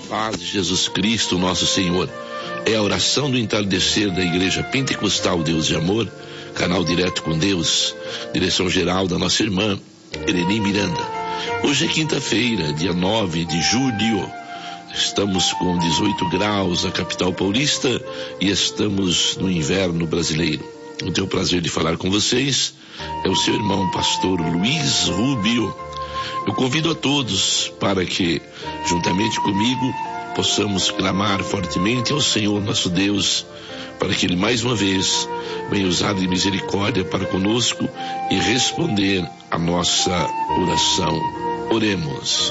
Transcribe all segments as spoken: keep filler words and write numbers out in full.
paz de Jesus Cristo, nosso Senhor. É a oração do entardecer da Igreja Pentecostal Deus de Amor, canal direto com Deus, direção geral da nossa irmã Eleni Miranda. Hoje é quinta-feira, dia nove de julho. Estamos com dezoito graus na capital paulista e estamos no inverno brasileiro. Eu tenho o prazer de falar com vocês. É o seu irmão pastor Luiz Rubio. Eu convido a todos para que, juntamente comigo, possamos clamar fortemente ao Senhor nosso Deus, para que Ele mais uma vez venha usar de misericórdia para conosco e responder a nossa oração. Oremos.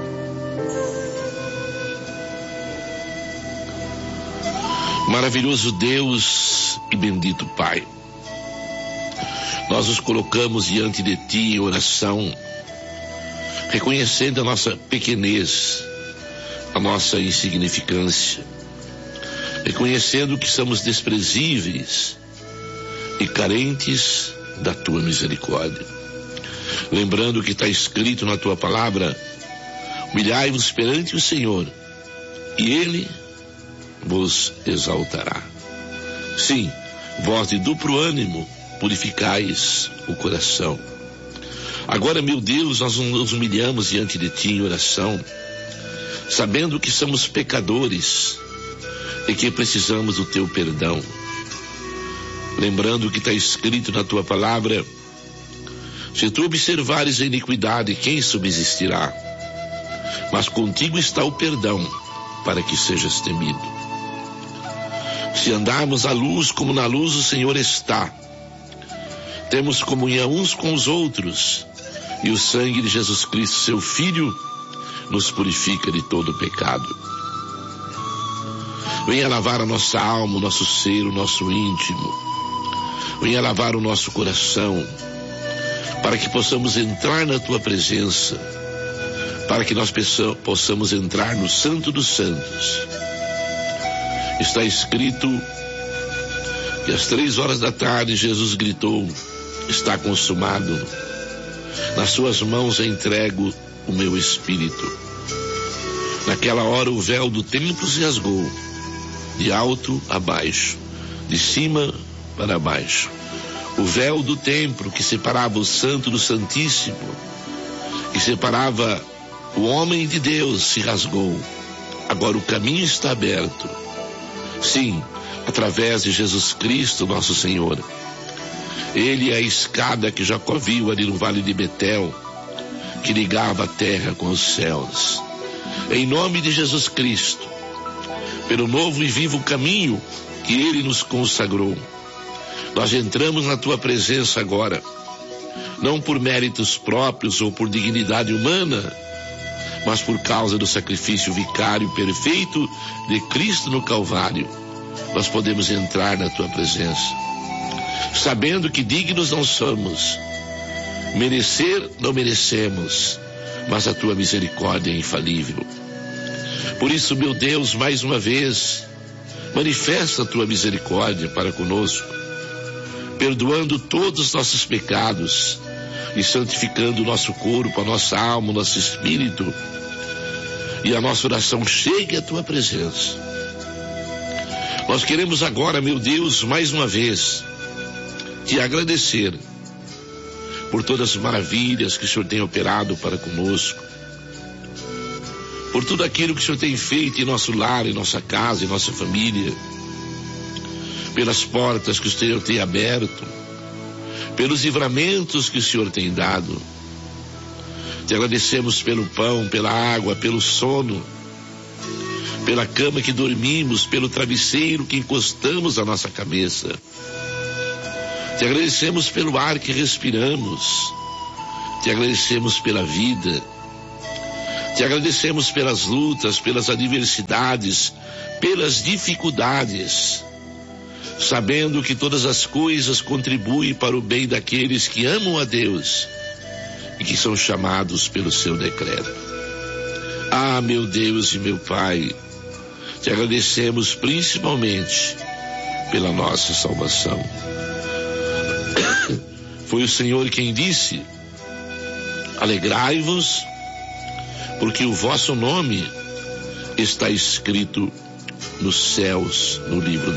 Maravilhoso Deus e bendito Pai, nós nos colocamos diante de Ti em oração, reconhecendo a nossa pequenez, a nossa insignificância, reconhecendo que somos desprezíveis e carentes da Tua misericórdia. Lembrando que está escrito na Tua palavra: humilhai-vos perante o Senhor e Ele vos exaltará. Sim, vós de duplo ânimo purificais o coração. Agora, meu Deus, nós nos humilhamos diante de Ti em oração, sabendo que somos pecadores e que precisamos do Teu perdão. Lembrando que está escrito na Tua palavra: se Tu observares a iniquidade, quem subsistirá? Mas contigo está o perdão, para que sejas temido. Se andarmos à luz como na luz o Senhor está, temos comunhão uns com os outros, e o sangue de Jesus Cristo, seu Filho, nos purifica de todo pecado. Venha lavar a nossa alma, o nosso ser, o nosso íntimo. Venha lavar o nosso coração, para que possamos entrar na Tua presença, para que nós possamos entrar no Santo dos Santos. Está escrito que às três horas da tarde Jesus gritou: está consumado. Nas Suas mãos entrego o meu espírito. Naquela hora o véu do templo se rasgou, de alto a baixo, de cima para baixo. O véu do templo que separava o santo do santíssimo, que separava o homem de Deus, se rasgou. Agora o caminho está aberto. Sim, através de Jesus Cristo, nosso Senhor. Ele é a escada que Jacó viu ali no vale de Betel, que ligava a terra com os céus. Em nome de Jesus Cristo, pelo novo e vivo caminho que Ele nos consagrou, nós entramos na Tua presença agora, não por méritos próprios ou por dignidade humana, mas por causa do sacrifício vicário perfeito de Cristo no Calvário. Nós podemos entrar na Tua presença, sabendo que dignos não somos, merecer não merecemos, mas a Tua misericórdia é infalível. Por isso, meu Deus, mais uma vez, manifesta a Tua misericórdia para conosco, perdoando todos os nossos pecados e santificando o nosso corpo, a nossa alma, o nosso espírito, e a nossa oração chegue à Tua presença. Nós queremos agora, meu Deus, mais uma vez, Te agradecer por todas as maravilhas que o Senhor tem operado para conosco, por tudo aquilo que o Senhor tem feito em nosso lar, em nossa casa, em nossa família, pelas portas que o Senhor tem aberto, pelos livramentos que o Senhor tem dado. Te agradecemos pelo pão, pela água, pelo sono, pela cama que dormimos, pelo travesseiro que encostamos à nossa cabeça. Te agradecemos pelo ar que respiramos. Te agradecemos pela vida. Te agradecemos pelas lutas, pelas adversidades, pelas dificuldades, sabendo que todas as coisas contribuem para o bem daqueles que amam a Deus e que são chamados pelo seu decreto. Ah, meu Deus e meu Pai, te agradecemos principalmente pela nossa salvação. Foi o Senhor quem disse: alegrai-vos, porque o vosso nome está escrito nos céus, no livro